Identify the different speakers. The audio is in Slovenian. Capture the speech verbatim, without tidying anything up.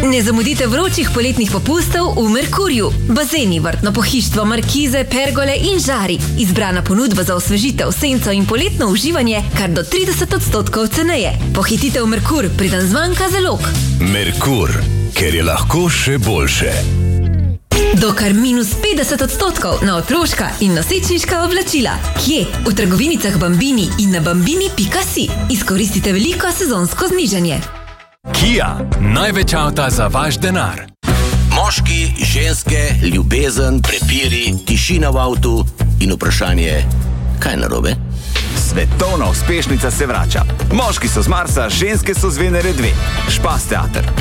Speaker 1: Ne zamudite vročih poletnih popustov v Merkurju. Bazeni, vrtno pohištvo, markize, pergole in žari. Izbrana ponudba za osvežitev, senco in poletno uživanje kar do trideset odstotkov ceneje. Pohitite v Merkur, preden zmanjka zalog.
Speaker 2: Merkur, ker je lahko še boljše.
Speaker 1: Do kar minus petdeset odstotkov na otroška in nosečniška oblačila. Kje? V trgovinicah Bambini in na bambini pika si. Izkoristite veliko sezonsko znižanje.
Speaker 3: Kia, največ avta za vaš denar.
Speaker 4: Moški, ženske, ljubezen, prepiri, tišina v avtu in vprašanje, kaj narobe?
Speaker 5: Svetovna uspešnica se vrača. Moški so z Marsa, ženske so z Venere dve. Špas teater.